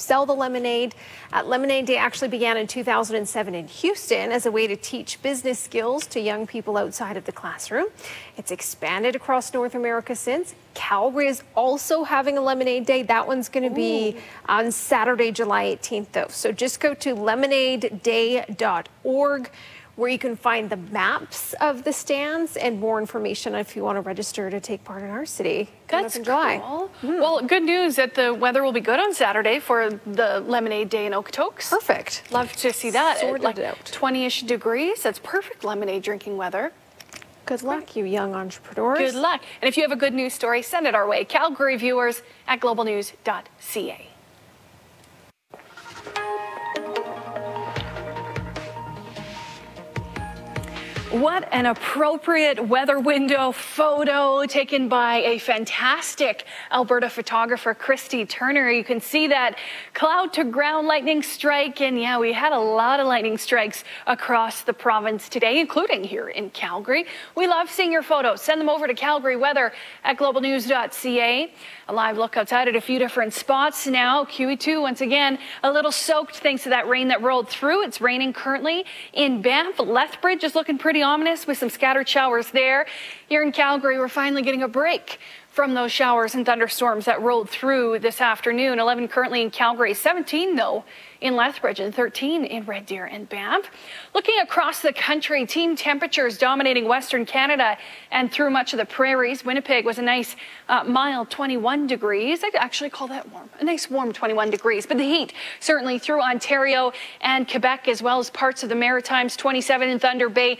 sell the lemonade. Lemonade Day actually began in 2007 in Houston as a way to teach business skills to young people outside of the classroom. It's expanded across North America since. Calgary is also having a Lemonade Day. That one's going to be on Saturday, July 18th, though. So just go to lemonadeday.org, where you can find the maps of the stands and more information if you want to register to take part in our city. That's cool. Well, good news that the weather will be good on Saturday for the Lemonade Day in Okotoks. Perfect. Love to see that. Sorted like out. 20-ish degrees. That's perfect lemonade drinking weather. Good luck, you young entrepreneurs. Good luck. And if you have a good news story, send it our way. Calgary viewers at globalnews.ca. What an appropriate weather window photo taken by a fantastic Alberta photographer, Christy Turner. You can see that cloud to ground lightning strike. And yeah, we had a lot of lightning strikes across the province today, including here in Calgary. We love seeing your photos. Send them over to Calgary Weather at globalnews.ca. A live look outside at a few different spots now. QE2, once again, a little soaked thanks to that rain that rolled through. It's raining currently in Banff. Lethbridge is looking pretty ominous with some scattered showers there. Here in Calgary, we're finally getting a break from those showers and thunderstorms that rolled through this afternoon. 11 currently in Calgary, 17 though in Lethbridge, and 13 in Red Deer and Banff. Looking across the country, team temperatures dominating Western Canada and through much of the prairies. Winnipeg was a nice mild 21 degrees. I'd actually call that warm, a nice warm 21 degrees. But the heat certainly through Ontario and Quebec, as well as parts of the Maritimes. 27 in Thunder Bay,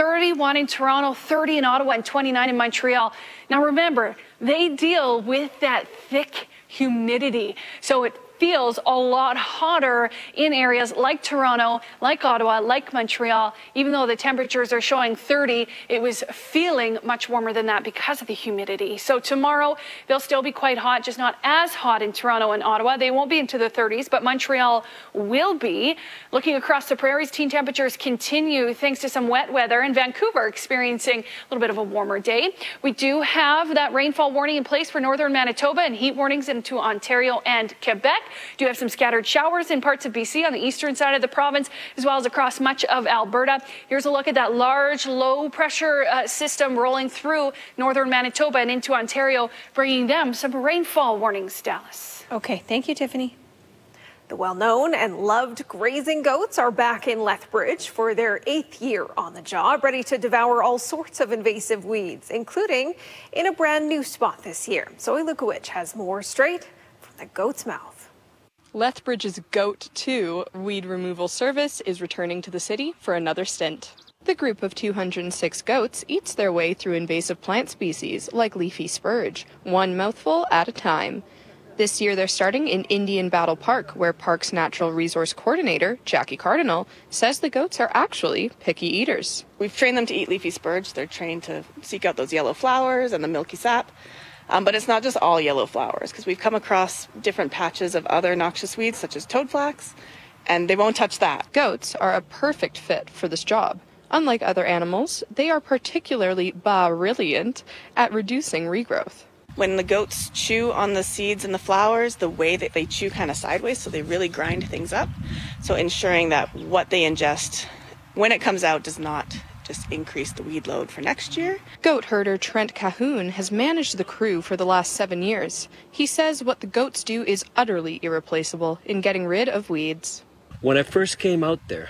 31 in Toronto, 30 in Ottawa, and 29 in Montreal. Now remember, they deal with that thick humidity, so it feels a lot hotter in areas like Toronto, like Ottawa, like Montreal. Even though the temperatures are showing 30, it was feeling much warmer than that because of the humidity. So tomorrow, they'll still be quite hot, just not as hot in Toronto and Ottawa. They won't be into the 30s, but Montreal will be. Looking across the prairies, teen temperatures continue thanks to some wet weather, and Vancouver experiencing a little bit of a warmer day. We do have that rainfall warning in place for northern Manitoba and heat warnings into Ontario and Quebec. Do have some scattered showers in parts of BC on the eastern side of the province, as well as across much of Alberta. Here's a look at that large low pressure system rolling through northern Manitoba and into Ontario, bringing them some rainfall warnings, Dallas. Okay, thank you, Tiffany. The well-known and loved grazing goats are back in Lethbridge for their 8th year on the job, ready to devour all sorts of invasive weeds, including in a brand new spot this year. Zoe Lukowicz has more straight from the goat's mouth. Lethbridge's Goat 2 weed removal service is returning to the city for another stint. The group of 206 goats eats their way through invasive plant species like leafy spurge, one mouthful at a time. This year they're starting in Indian Battle Park, where Park's Natural Resource Coordinator, Jackie Cardinal, says the goats are actually picky eaters. We've trained them to eat leafy spurge. They're trained to seek out those yellow flowers and the milky sap. But it's not just all yellow flowers, because we've come across different patches of other noxious weeds, such as toadflax, and they won't touch that. Goats are a perfect fit for this job. Unlike other animals, they are particularly brilliant at reducing regrowth. When the goats chew on the seeds and the flowers, the way that they chew kind of sideways, so they really grind things up. So ensuring that what they ingest, when it comes out, does not just increase the weed load for next year. Goat herder Trent Cahoon has managed the crew for the last 7 years. He says what the goats do is utterly irreplaceable in getting rid of weeds. When I first came out there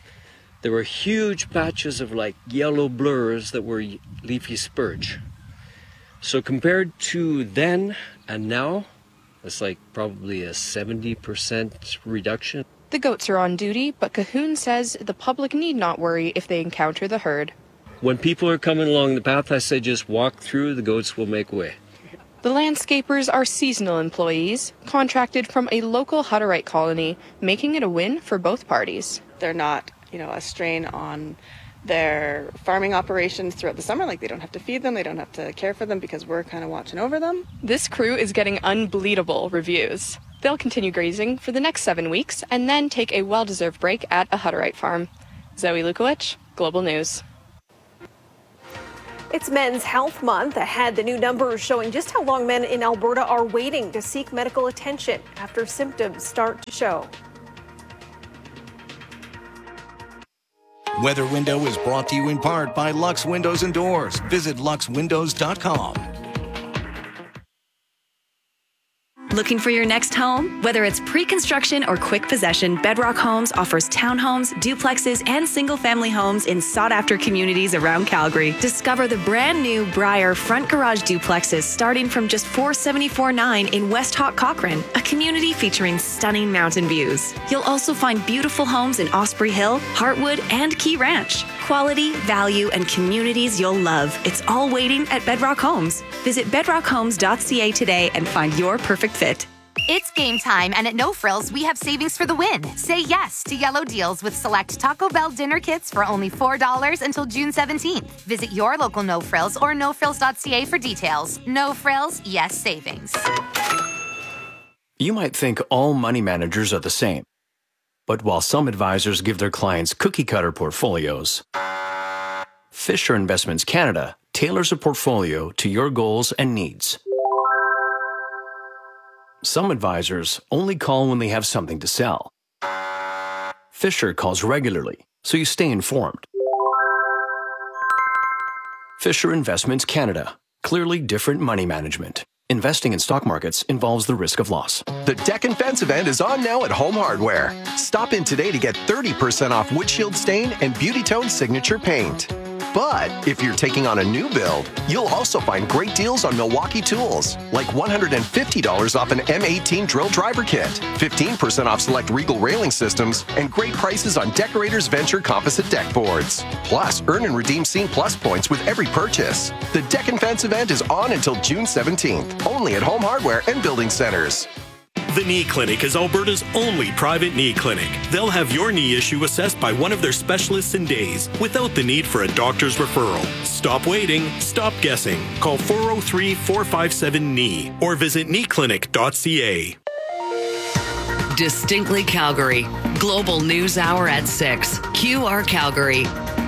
were huge patches of like yellow blurs that were leafy spurge. So compared to then and now, it's like probably a 70% reduction. The goats are on duty, but Cahoon says the public need not worry if they encounter the herd. When people are coming along the path, I say just walk through, the goats will make way. The landscapers are seasonal employees, contracted from a local Hutterite colony, making it a win for both parties. They're not, a strain on their farming operations throughout the summer. Like, they don't have to feed them, they don't have to care for them because we're kind of watching over them. This crew is getting unbelievable reviews. They'll continue grazing for the next 7 weeks and then take a well-deserved break at a Hutterite farm. Zoe Lukowicz, Global News. It's Men's Health Month. Ahead, the new numbers showing just how long men in Alberta are waiting to seek medical attention after symptoms start to show. Weather Window is brought to you in part by Lux Windows and Doors. Visit luxwindows.com. Looking for your next home? Whether it's pre-construction or quick possession, Bedrock Homes offers townhomes, duplexes, and single-family homes in sought-after communities around Calgary. Discover the brand-new Briar front garage duplexes starting from just $474,900 in West Hawk Cochrane, a community featuring stunning mountain views. You'll also find beautiful homes in Osprey Hill, Heartwood, and Key Ranch. Quality, value, and communities you'll love. It's all waiting at Bedrock Homes. Visit bedrockhomes.ca today and find your perfect fit. It's game time, and at No Frills, we have savings for the win. Say yes to yellow deals with select Taco Bell dinner kits for only $4 until June 17th. Visit your local No Frills or nofrills.ca for details. No Frills, yes savings. You might think all money managers are the same. But while some advisors give their clients cookie-cutter portfolios, Fisher Investments Canada tailors a portfolio to your goals and needs. Some advisors only call when they have something to sell. Fisher calls regularly, so you stay informed. Fisher Investments Canada. Clearly different money management. Investing in stock markets involves the risk of loss. The Deck and Fence event is on now at Home Hardware. Stop in today to get 30% off windshield stain and Beauty Tone signature paint. But if you're taking on a new build, you'll also find great deals on Milwaukee tools, like $150 off an M18 drill driver kit, 15% off select Regal railing systems, and great prices on Decorators Venture composite deck boards. Plus, earn and redeem Scene Plus points with every purchase. The Deck and Fence event is on until June 17th, only at Home Hardware and Building Centers. The Knee Clinic is Alberta's only private knee clinic. They'll have your knee issue assessed by one of their specialists in days without the need for a doctor's referral. Stop waiting, stop guessing. Call 403-457-KNEE or visit kneeclinic.ca. Distinctly Calgary. Global News Hour at 6. QR Calgary.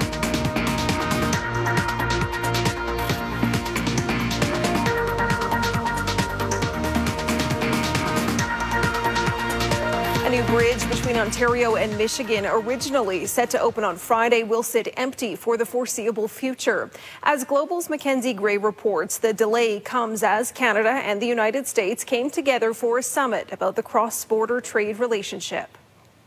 A new bridge between Ontario and Michigan, originally set to open on Friday, will sit empty for the foreseeable future. As Global's Mackenzie Gray reports, the delay comes as Canada and the United States came together for a summit about the cross-border trade relationship.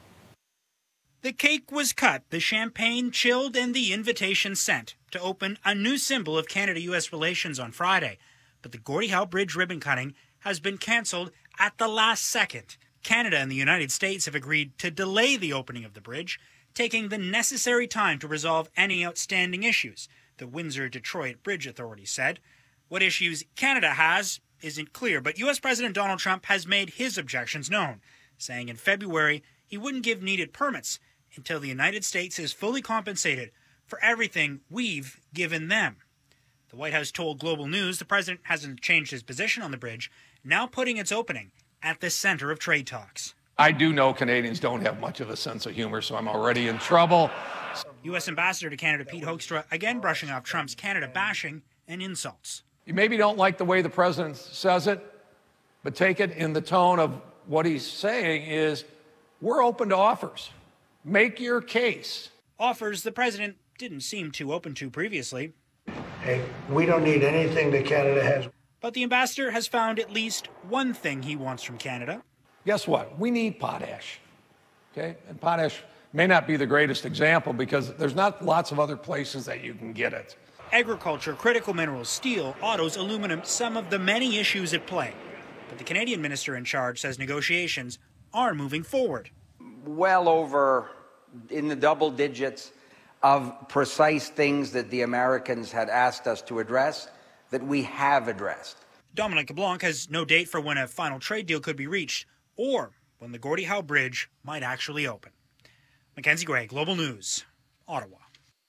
The cake was cut, the champagne chilled, and the invitation sent to open a new symbol of Canada-U.S. relations on Friday. But the Gordie Howe Bridge ribbon cutting has been cancelled at the last second. Canada and the United States have agreed to delay the opening of the bridge, taking the necessary time to resolve any outstanding issues, the Windsor-Detroit Bridge Authority said. What issues Canada has isn't clear, but U.S. President Donald Trump has made his objections known, saying in February he wouldn't give needed permits until the United States is fully compensated for everything we've given them. The White House told Global News the president hasn't changed his position on the bridge, now putting its opening at the center of trade talks. I do know Canadians don't have much of a sense of humor, so I'm already in trouble. U.S. Ambassador to Canada Pete Hoekstra again brushing off Trump's Canada bashing and insults. You maybe don't like the way the president says it, but take it in the tone of what he's saying is, we're open to offers. Make your case. Offers the president didn't seem too open to previously. Hey, we don't need anything that Canada has. But the ambassador has found at least one thing he wants from Canada. Guess what? We need potash. Okay? And potash may not be the greatest example because there's not lots of other places that you can get it. Agriculture, critical minerals, steel, autos, aluminum, some of the many issues at play. But the Canadian minister in charge says negotiations are moving forward. Well over in the double digits of precise things that the Americans had asked us to address that we have addressed. Dominic LeBlanc has no date for when a final trade deal could be reached or when the Gordie Howe Bridge might actually open. Mackenzie Gray, Global News, Ottawa.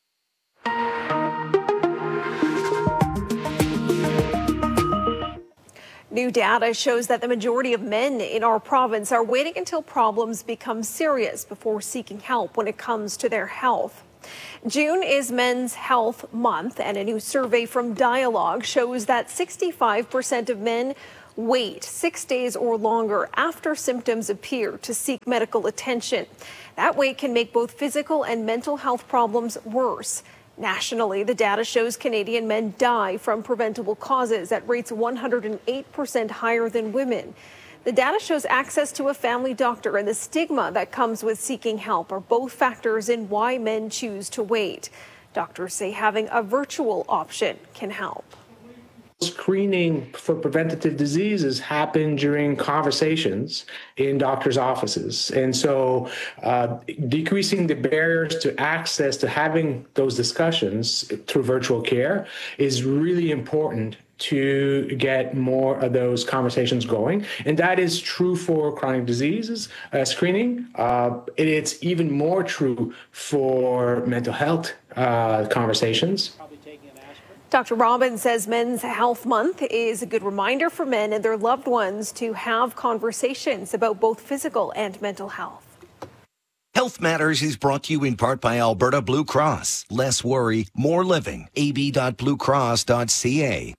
New data shows that the majority of men in our province are waiting until problems become serious before seeking help when it comes to their health. June is Men's Health Month, and a new survey from Dialogue shows that 65% of men wait 6 days or longer after symptoms appear to seek medical attention. That wait can make both physical and mental health problems worse. Nationally, the data shows Canadian men die from preventable causes at rates 108% higher than women. The data shows access to a family doctor and the stigma that comes with seeking help are both factors in why men choose to wait. Doctors say having a virtual option can help. Screening for preventative diseases happen during conversations in doctors' offices. And so decreasing the barriers to access to having those discussions through virtual care is really important to get more of those conversations going. And that is true for chronic diseases screening. It's even more true for mental health conversations. Dr. Robbins says Men's Health Month is a good reminder for men and their loved ones to have conversations about both physical and mental health. Health Matters is brought to you in part by Alberta Blue Cross. Less worry, more living. ab.bluecross.ca.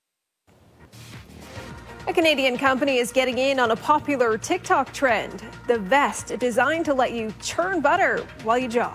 A Canadian company is getting in on a popular TikTok trend, the vest designed to let you churn butter while you jog.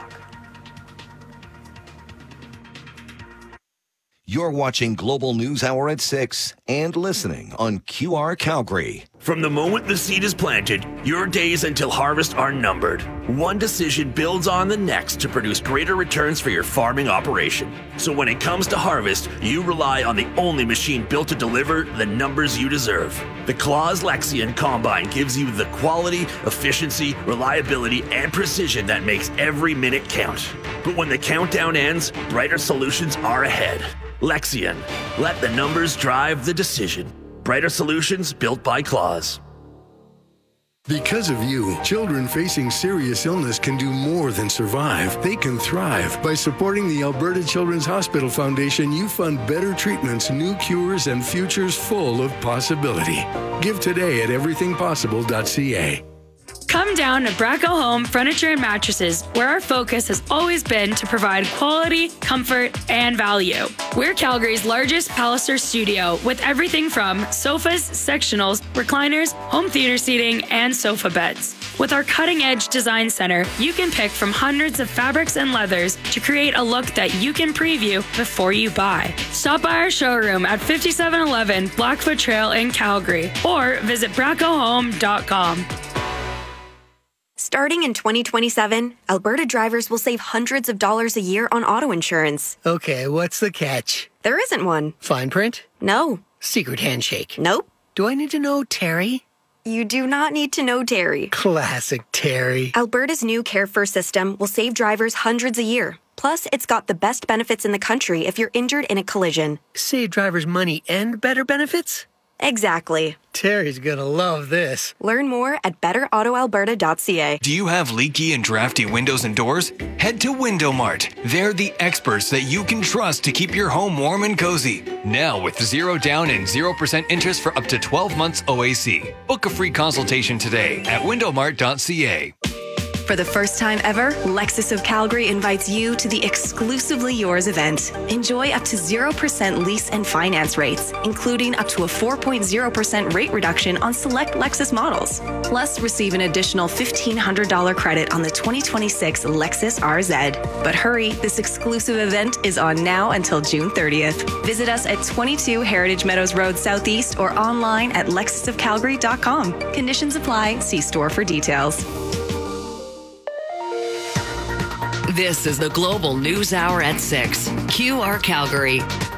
You're watching Global News Hour at 6 and listening on QR Calgary. From the moment the seed is planted, your days until harvest are numbered. One decision builds on the next to produce greater returns for your farming operation. So when it comes to harvest, you rely on the only machine built to deliver the numbers you deserve. The Claas Lexion Combine gives you the quality, efficiency, reliability, and precision that makes every minute count. But when the countdown ends, brighter solutions are ahead. Lexion. Let the numbers drive the decision. Brighter solutions built by Claas. Because of you, children facing serious illness can do more than survive. They can thrive. By supporting the Alberta Children's Hospital Foundation, you fund better treatments, new cures, and futures full of possibility. Give today at everythingpossible.ca. Come down to Braco Home Furniture and Mattresses, where our focus has always been to provide quality, comfort, and value. We're Calgary's largest Palliser studio with everything from sofas, sectionals, recliners, home theater seating, and sofa beds. With our cutting-edge design center, you can pick from hundreds of fabrics and leathers to create a look that you can preview before you buy. Stop by our showroom at 5711 Blackfoot Trail in Calgary or visit bracohome.com. Starting in 2027, Alberta drivers will save hundreds of dollars a year on auto insurance. Okay, what's the catch? There isn't one. Fine print? No. Secret handshake? Nope. Do I need to know Terry? You do not need to know Terry. Classic Terry. Alberta's new Care First system will save drivers hundreds a year. Plus, it's got the best benefits in the country if you're injured in a collision. Save drivers money and better benefits? Exactly. Terry's gonna love this. Learn more at betterautoalberta.ca. Do you have leaky and drafty windows and doors? Head to Window Mart. They're the experts that you can trust to keep your home warm and cozy. Now with 0 down and 0% interest for up to 12 months OAC. Book a free consultation today at windowmart.ca. For the first time ever, Lexus of Calgary invites you to the Exclusively Yours event. Enjoy up to 0% lease and finance rates, including up to a 4.0% rate reduction on select Lexus models. Plus, receive an additional $1,500 credit on the 2026 Lexus RZ. But hurry, this exclusive event is on now until June 30th. Visit us at 22 Heritage Meadows Road Southeast or online at lexusofcalgary.com. Conditions apply. See store for details. This is the Global News Hour at 6. QR Calgary.